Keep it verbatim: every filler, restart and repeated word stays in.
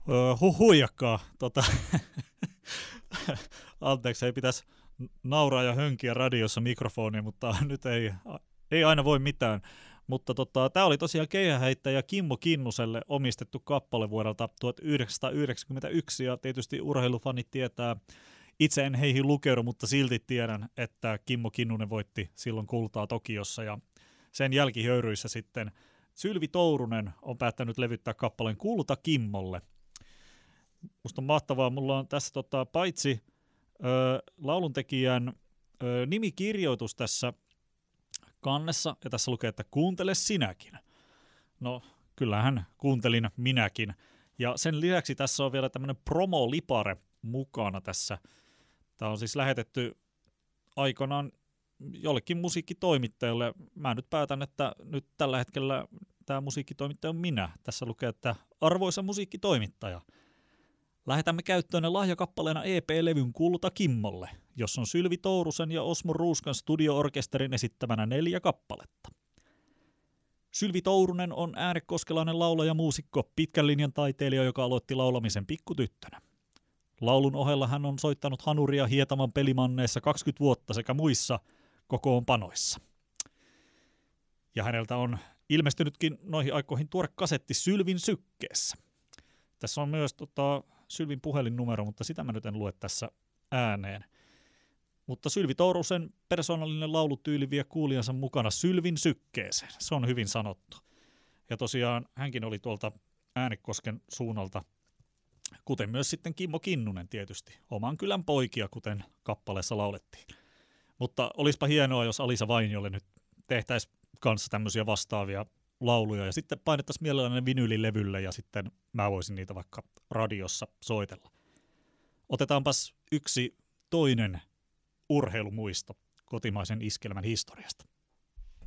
Öö, hu- huijakkaa. Tota, anteeksi, ei pitäisi nauraa ja hönkiä radiossa mikrofoniin, mutta nyt ei, ei aina voi mitään. Mutta tota, tämä oli tosiaan keihäheittäjä Kimmo Kinnuselle omistettu kappale vuodelta tuhatyhdeksänsataayhdeksänkymmentäyksi, ja tietysti urheilufanit tietää, itse en heihin lukeudu, mutta silti tiedän, että Kimmo Kinnunen voitti silloin kultaa Tokiossa, ja sen jälkihöyryissä sitten Sylvi Tourunen on päättänyt levyttää kappaleen Kulta Kimmolle. Musta on mahtavaa, mulla on tässä tota, paitsi ö, lauluntekijän ö, nimikirjoitus tässä kannessa, ja tässä lukee, että kuuntele sinäkin. No, kyllähän kuuntelin minäkin. Ja sen lisäksi tässä on vielä tämmöinen promolipare mukana tässä. Tämä on siis lähetetty aikanaan jollekin musiikkitoimittajalle. Mä nyt päätän, että nyt tällä hetkellä tämä musiikkitoimittaja on minä. Tässä lukee, että arvoisa musiikkitoimittaja, lähetämme käyttöön lahjakappaleena E P-levyn Kulta Kimmolle, jossa on Sylvi Tourusen ja Osmo Ruuskan studio-orkesterin esittämänä neljä kappaletta. Sylvi Tourunen on äänekoskelainen laulaja, muusikko, pitkän linjan taiteilija, joka aloitti laulamisen pikkutyttönä. Laulun ohella hän on soittanut hanuria Hietaman pelimanneessa kaksikymmentä vuotta sekä muissa kokoonpanoissa. Ja häneltä on ilmestynytkin noihin aikoihin tuore kasetti Sylvin sykkeessä. Tässä on myös tota, Sylvin puhelinnumero, mutta sitä mä nyt en lue tässä ääneen. Mutta Sylvi Tourusen persoonallinen laulutyyli vie kuulijansa mukana Sylvin sykkeeseen. Se on hyvin sanottu. Ja tosiaan hänkin oli tuolta Äänekosken suunnalta, kuten myös sitten Kimmo Kinnunen tietysti. Oman kylän poikia, kuten kappaleessa laulettiin. Mutta olispa hienoa, jos Alisa Vainiolle nyt tehtäisiin kanssa tämmöisiä vastaavia lauluja, ja sitten painettaisiin mielellään ne vinyylilevylle, ja sitten mä voisin niitä vaikka radiossa soitella. Otetaanpas yksi toinen urheilumuisto kotimaisen iskelmän historiasta.